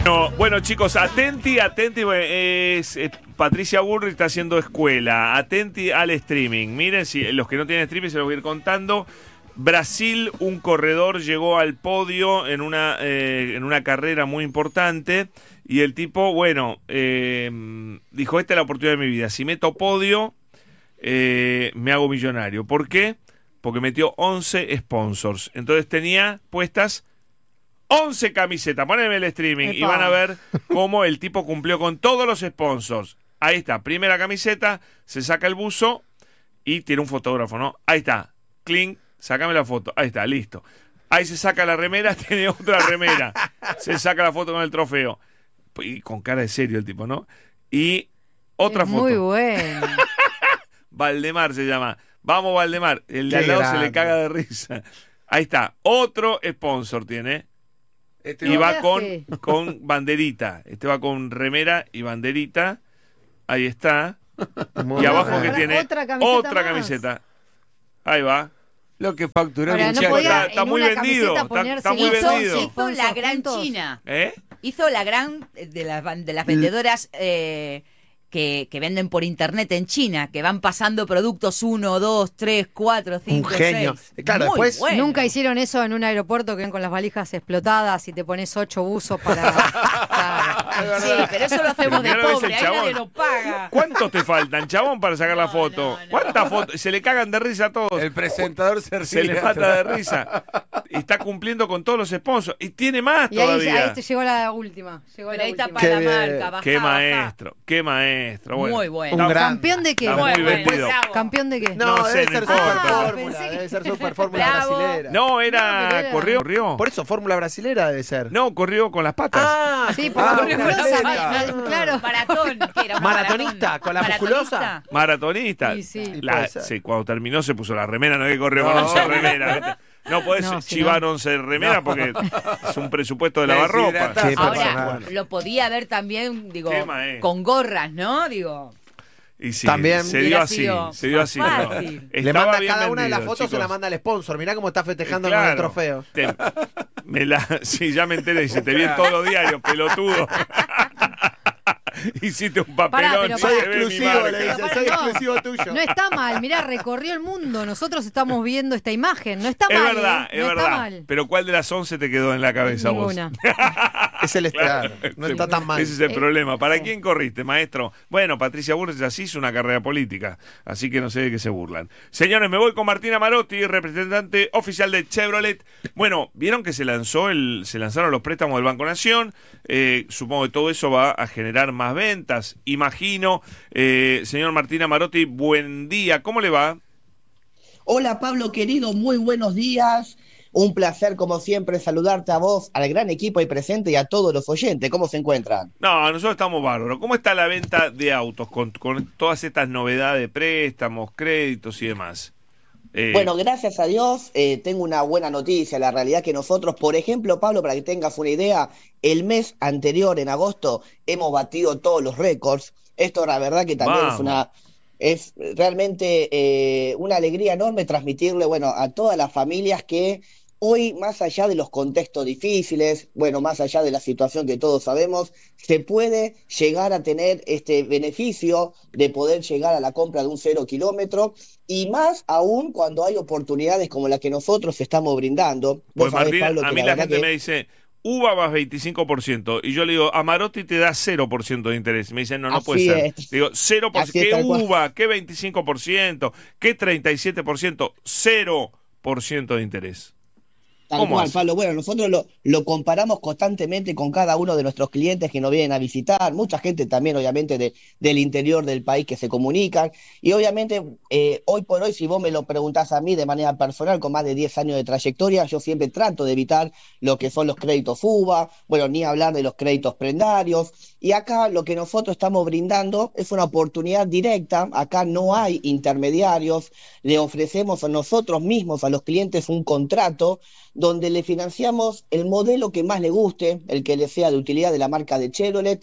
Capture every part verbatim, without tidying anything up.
No, bueno, chicos, atenti, atenti, es, es Patricia Bullrich está haciendo escuela, atenti al streaming. Miren, si los que no tienen streaming se los voy a ir contando. Brasil, un corredor llegó al podio en una, eh, en una carrera muy importante y el tipo, bueno, eh, dijo, esta es la oportunidad de mi vida, si meto podio, eh, me hago millonario. ¿Por qué? Porque metió once sponsors, entonces tenía puestas once camisetas. Poneme el streaming. Epa. Y van a ver cómo el tipo cumplió con todos los sponsors. Ahí está, primera camiseta, se saca el buzo y tiene un fotógrafo, ¿no? Ahí está, clink. Sácame la foto. Ahí está, listo. Ahí se saca la remera, tiene otra remera. Se saca la foto con el trofeo. Y con cara de serio el tipo, ¿no? Y otra es foto. Muy bueno. Valdemar se llama. Vamos, Valdemar. El de al lado se le caga de risa. Ahí está. Otro sponsor tiene. Este y va con, con banderita. Este va con remera y banderita. Ahí está. Muy y abajo que tiene otra camiseta. Otra camiseta. Ahí va. Lo que facturó Ahora, no está, está muy vendido. Está, está muy hizo, vendido. Hizo la gran China. ¿Eh? Hizo la gran de las, de las vendedoras eh, que, que venden por internet en China, que van pasando productos uno, dos, tres, cuatro, cinco, un genio. seis. Claro, Muy después bueno. Nunca hicieron eso en un aeropuerto que ven con las valijas explotadas y te pones ocho buzos para... Claro. Sí, pero eso lo hacemos de pobre, ahí nadie nos paga. ¿Cuántos te faltan, chabón, para sacar no, la foto? No, no. ¿Cuántas fotos? Se le cagan de risa a todos. El presentador se ríe. Se le mata de risa. Está cumpliendo con todos los sponsors. Y tiene más y todavía. Ahí, ahí te llegó la última. Llegó pero la ahí está última. para la marca. Bajá, qué bajá. maestro, qué maestro. Bueno, muy bueno. Un gran... ¿Campeón de qué? Está muy bueno, vendido. bravo. ¿Campeón de qué? No, No debe sé, ser no super importa. Ah, fórmula. pensé que- Debe ser super fórmula Bravo. brasilera. No, era, No, pero era- corrió, corrió. Por eso, fórmula brasilera debe ser. No, corrió con las patas. Ah, Sí, ah, porque una musculosa, atleta. claro. Maratón, ¿qué era? Maratonista, con la musculosa. Maratonista. Sí, sí. La- Puede ser. sí, cuando terminó se puso la remera, no hay que correr con No. once remeras. ¿viste? No podés No, si chivar no. once remeras porque es un presupuesto de lavarropa. Deshidratado. Qué Ahora, personal. lo podía haber también, digo, Qué maestro. con gorras, ¿no? Digo, Y sí, También se dio hubiera así, sido se dio así. más ¿no? fácil. Le Estaba manda bien cada una de las vendido, fotos, se la chicos. manda al sponsor. Mirá cómo está festejando Claro. con el trofeo. Te- me la, sí, ya me enteré, dice, te vi en todos los diarios, pelotudo. Hiciste un papelón. Pará, pero y Soy se ve mi exclusivo, marca. le dice. Pero Soy pará, no. exclusivo tuyo. No está mal, mirá, recorrió el mundo. Nosotros estamos viendo esta imagen. No está Es mal. verdad, ¿eh? es No verdad. está mal. Pero ¿cuál de las once te quedó en la cabeza Ninguna. vos? Es el claro, no está tan mal. Ese es el Eh, problema. ¿Para sí. quién corriste, maestro? Bueno, Patricia Bullrich así hizo una carrera política, así que no sé de qué se burlan. Señores, me voy con Martina Marotti, representante oficial de Chevrolet. Bueno, vieron que se lanzó el, se lanzaron los préstamos del Banco Nación. Eh, supongo que todo eso va a generar más ventas, imagino. Eh, señor Martina Marotti, buen día. ¿Cómo le va? Hola Pablo querido, muy buenos días. Un placer como siempre saludarte a vos, al gran equipo ahí presente y a todos los oyentes. ¿Cómo se encuentran? No, nosotros estamos bárbaros. ¿Cómo está la venta de autos con, con todas estas novedades de préstamos, créditos y demás? Eh, Bueno, gracias a Dios eh, tengo una buena noticia. La realidad que nosotros, por ejemplo, Pablo, para que tengas una idea, el mes anterior, en agosto, hemos batido todos los récords. Esto la verdad que también Vamos. es una... Es realmente eh, una alegría enorme transmitirle, bueno, a todas las familias que hoy, más allá de los contextos difíciles, bueno, más allá de la situación que todos sabemos, se puede llegar a tener este beneficio de poder llegar a la compra de un cero kilómetro, y más aún cuando hay oportunidades como la que nosotros estamos brindando. Pues Vos sabés, Martín, Pablo, a que mí la verdad gente que- me dice, uva más veinticinco por ciento. Y yo le digo, a Marotti te da cero por ciento de interés. Me dicen, no, no Así puede ser. es. Digo, cero por ciento. Así es, ¿Qué tal cual. uva? ¿Qué veinticinco por ciento? ¿Qué treinta y siete por ciento? cero por ciento de interés. Tal ¿Cómo cual, hace? Pablo. Bueno, nosotros lo, lo comparamos constantemente con cada uno de nuestros clientes que nos vienen a visitar, mucha gente también, obviamente, de, del interior del país que se comunican, y obviamente, eh, hoy por hoy, si vos me lo preguntás a mí de manera personal, con más de diez años de trayectoria, yo siempre trato de evitar lo que son los créditos FUBA, bueno, ni hablar de los créditos prendarios, y acá lo que nosotros estamos brindando es una oportunidad directa, acá no hay intermediarios, le ofrecemos a nosotros mismos, a los clientes, un contrato donde le financiamos el modelo que más le guste, el que le sea de utilidad de la marca de Chevrolet.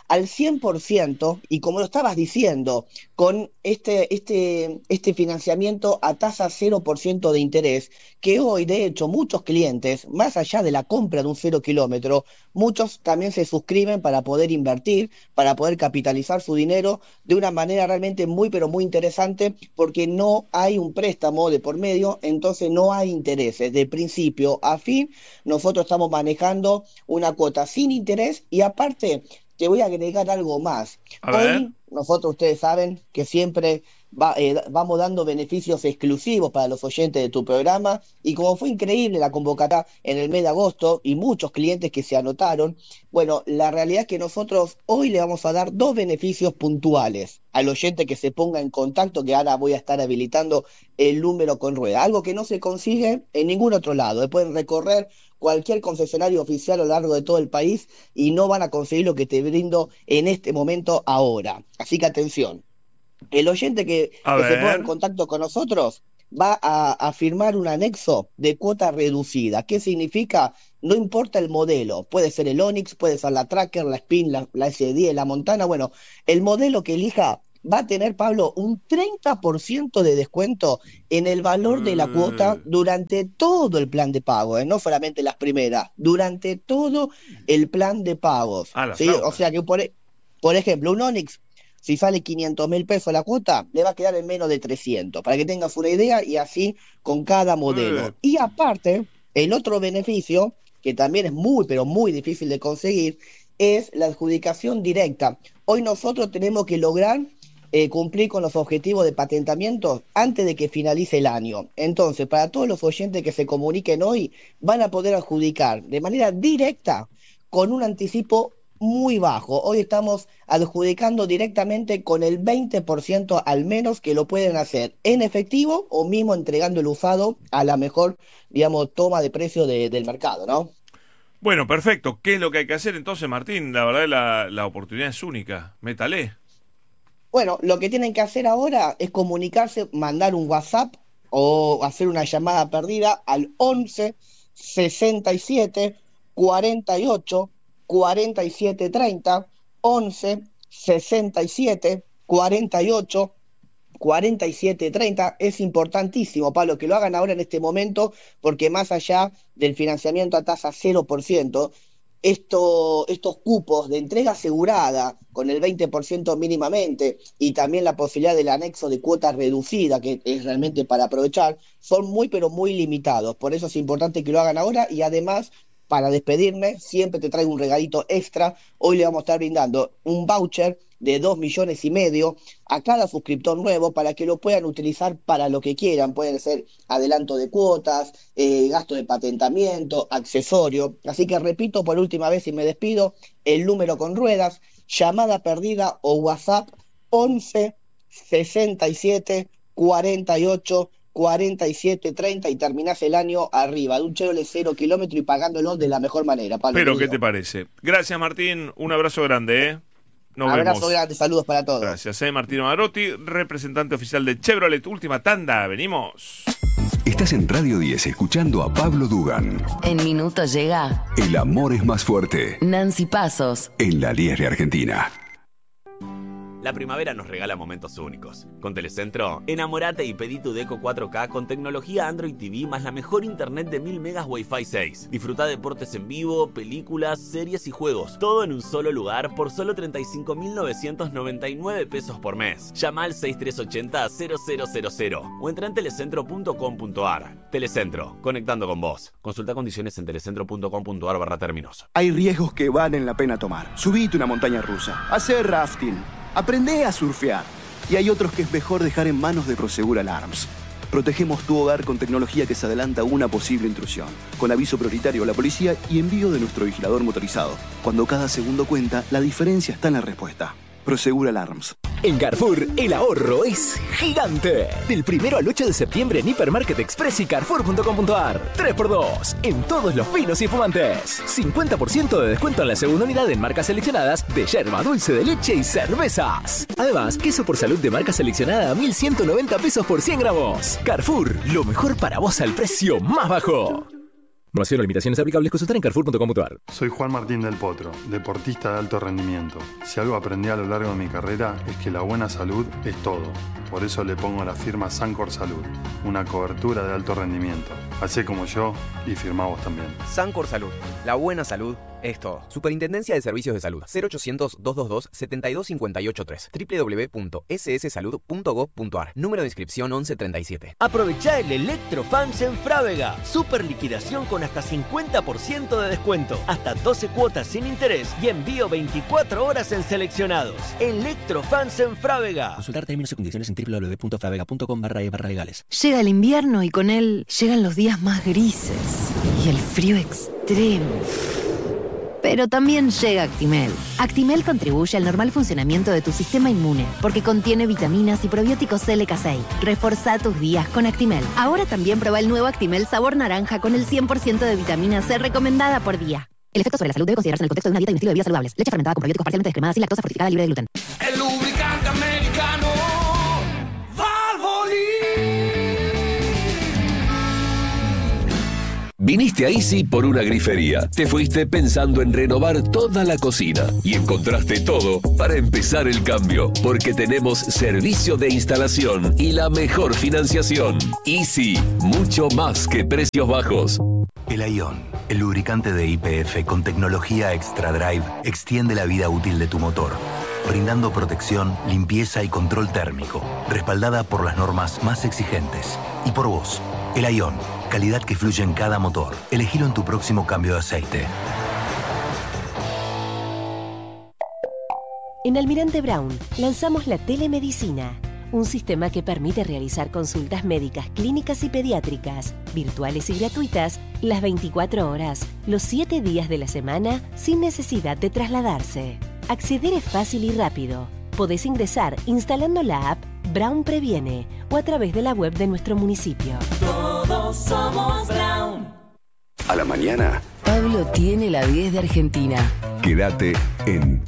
al cien por ciento, y como lo estabas diciendo, con este, este, este financiamiento a tasa cero por ciento de interés, que hoy, de hecho, muchos clientes, más allá de la compra de un cero kilómetro, muchos también se suscriben para poder invertir, para poder capitalizar su dinero de una manera realmente muy, pero muy interesante, porque no hay un préstamo de por medio, entonces no hay intereses. De principio a fin, nosotros estamos manejando una cuota sin interés y aparte te voy a agregar algo más. Hoy nosotros, ustedes saben que siempre va, eh, vamos dando beneficios exclusivos para los oyentes de tu programa, y como fue increíble la convocatoria en el mes de agosto y muchos clientes que se anotaron, bueno, la realidad es que nosotros hoy le vamos a dar dos beneficios puntuales al oyente que se ponga en contacto, que ahora voy a estar habilitando el número con rueda, algo que no se consigue en ningún otro lado. Pueden recorrer cualquier concesionario oficial a lo largo de todo el país y no van a conseguir lo que te brindo en este momento ahora. Así que atención, el oyente que, que se ponga en contacto con nosotros va a, a firmar un anexo de cuota reducida. ¿Qué significa? No importa el modelo, puede ser el Onix, puede ser la Tracker, la Spin, la, la S diez, la Montana, bueno, el modelo que elija va a tener, Pablo, un treinta por ciento de descuento en el valor de la cuota durante todo el plan de pago, ¿eh? No solamente las primeras, durante todo el plan de pagos. Ah, ¿sí? O sea que, por, por ejemplo, un Onix, si sale quinientos mil pesos la cuota, le va a quedar en menos de trescientos, para que tengas una idea, y así con cada modelo. Mm. Y aparte, el otro beneficio, que también es muy, pero muy difícil de conseguir, es la adjudicación directa. Hoy nosotros tenemos que lograr Eh, cumplir con los objetivos de patentamiento antes de que finalice el año. Entonces, para todos los oyentes que se comuniquen hoy, van a poder adjudicar de manera directa con un anticipo muy bajo. Hoy estamos adjudicando directamente con el veinte por ciento al menos, que lo pueden hacer en efectivo o mismo entregando el usado a la mejor, digamos, toma de precio de, del mercado, ¿no? Bueno, perfecto. ¿Qué es lo que hay que hacer entonces, Martín? La verdad, la, la oportunidad es única. Métale. Bueno, lo que tienen que hacer ahora es comunicarse, mandar un WhatsApp o hacer una llamada perdida al once sesenta y siete cuarenta y ocho cuarenta y siete treinta, once sesenta y siete cuarenta y ocho cuarenta y siete treinta. Es importantísimo, Pablo, que lo hagan ahora en este momento, porque más allá del financiamiento a tasa cero por ciento, Esto, estos cupos de entrega asegurada con el veinte por ciento mínimamente y también la posibilidad del anexo de cuota reducida, que es realmente para aprovechar, son muy pero muy limitados. Por eso es importante que lo hagan ahora, y además, para despedirme, siempre te traigo un regalito extra. Hoy le vamos a estar brindando un voucher de dos millones y medio a cada suscriptor nuevo para que lo puedan utilizar para lo que quieran. Pueden ser adelanto de cuotas, eh, gasto de patentamiento, accesorio. Así que repito por última vez y me despido, el número con ruedas, llamada perdida o WhatsApp once sesenta y siete cuarenta y ocho cuarenta y siete treinta, y terminás el año arriba de un Chevrolet cero kilómetro y pagándolo de la mejor manera, Pablo. Pero, ¿qué te parece? Gracias, Martín. Un abrazo grande, ¿eh? Nos Abrazo vemos. grande, saludos para todos. Gracias, eh, Martín Marotti, representante oficial de Chevrolet. Última tanda, venimos. Estás en Radio diez escuchando a Pablo Dugan. En minutos llega El amor es más fuerte. Nancy Pasos. En la Liesre Argentina. La primavera nos regala momentos únicos. Con Telecentro, enamorate y pedí tu Deco cuatro K con tecnología Android T V más la mejor internet de mil megas Wi-Fi seis. Disfruta deportes en vivo, películas, series y juegos. Todo en un solo lugar por solo treinta y cinco mil novecientos noventa y nueve pesos por mes. Llama al seis tres ocho cero cero cero cero cero o entra en telecentro punto com punto ar. Telecentro, conectando con vos. Consulta condiciones en telecentro punto com punto ar barra términos. Hay riesgos que valen la pena tomar. Subite una montaña rusa, hacer rafting, aprende a surfear. Y hay otros que es mejor dejar en manos de Prosegur Alarms. Protegemos tu hogar con tecnología que se adelanta a una posible intrusión, con aviso prioritario a la policía y envío de nuestro vigilador motorizado. Cuando cada segundo cuenta, la diferencia está en la respuesta. Prosegur Alarms. En Carrefour, el ahorro es gigante. Del primero al ocho de septiembre en Hipermarket Express y Carrefour punto com punto ar. tres por dos en todos los vinos y fumantes. cincuenta por ciento de descuento en la segunda unidad en marcas seleccionadas de yerba, dulce de leche y cervezas. Además, queso por salud de marca seleccionada a mil ciento noventa pesos por cien gramos. Carrefour, lo mejor para vos al precio más bajo. Información o limitaciones aplicables, consultar en carrefour punto com punto a r. Soy Juan Martín del Potro, deportista de alto rendimiento. Si algo aprendí a lo largo de mi carrera es que la buena salud es todo. Por eso le pongo a la firma Sancor Salud, una cobertura de alto rendimiento. Hacé como yo y firmá vos también. Sancor Salud, la buena salud es todo. Superintendencia de Servicios de Salud. cero ochocientos, doscientos veintidós, setenta y dos cincuenta y ocho tres. doble u doble u doble u punto ese ese salud punto gob punto a r. Número de inscripción once treinta y siete. Aprovecha el Electrofans en Frávega. Super liquidación con hasta cincuenta por ciento de descuento. Hasta doce cuotas sin interés y envío veinticuatro horas en seleccionados. Electrofans en Frávega. Consultar términos y condiciones en doble u doble u doble u punto frávega punto com barra e barra legales. Llega el invierno y con él llegan los días más grises y el frío extremo. Pero también llega Actimel. Actimel contribuye al normal funcionamiento de tu sistema inmune porque contiene vitaminas y probióticos L K seis. Reforzá tus días con Actimel. Ahora también prueba el nuevo Actimel sabor naranja con el cien por ciento de vitamina C recomendada por día. El efecto sobre la salud debe considerarse en el contexto de una dieta y un estilo de vida saludables. Leche fermentada con probióticos parcialmente descremada sin lactosa, fortificada, libre de gluten. El lubricante americano Valvoline. Viniste a Easy por una grifería. Te fuiste pensando en renovar toda la cocina y encontraste todo para empezar el cambio, porque tenemos servicio de instalación y la mejor financiación. Easy, mucho más que precios bajos. El Ion, el lubricante de Y P F con tecnología Extra Drive, extiende la vida útil de tu motor, brindando protección, limpieza y control térmico, respaldada por las normas más exigentes. Y por vos, el Ion, calidad que fluye en cada motor. Elegilo en tu próximo cambio de aceite. En Almirante Brown lanzamos la telemedicina, un sistema que permite realizar consultas médicas, clínicas y pediátricas, virtuales y gratuitas, las veinticuatro horas, los siete días de la semana, sin necesidad de trasladarse. Acceder es fácil y rápido. Podés ingresar instalando la app Brown Previene o a través de la web de nuestro municipio. Todos somos Brown. A la mañana, Pablo tiene la diez de Argentina. quédate en